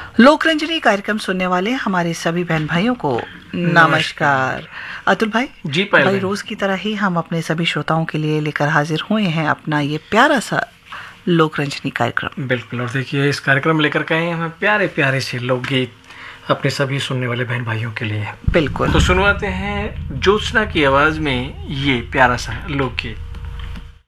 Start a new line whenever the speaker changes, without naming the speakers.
लोकरंजनी कार्यक्रम सुनने वाले हमारे सभी बहन भाइयों को नमस्कार। अतुल भाई
जी
भाई रोज की तरह ही हम अपने सभी श्रोताओं के लिए लेकर हाजिर हुए हैं अपना ये प्यारा सा लोकरंजनी कार्यक्रम।
बिल्कुल। और देखिए इस कार्यक्रम लेकर के आए हैं हमें प्यारे प्यारे से लोकगीत अपने सभी सुनने वाले बहन भाइयों के लिए।
बिल्कुल।
तो सुनवाते हैं ज्योत्सना की आवाज में ये प्यारा सा लोकगीत।